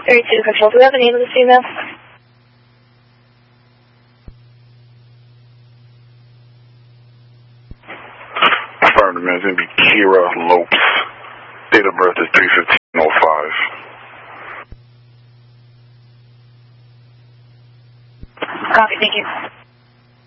Area 2 Control, do we have the name of the female? Affirmative, man. It's going to be Kira Lopes. Date of birth is 3/15/05. Copy, thank you.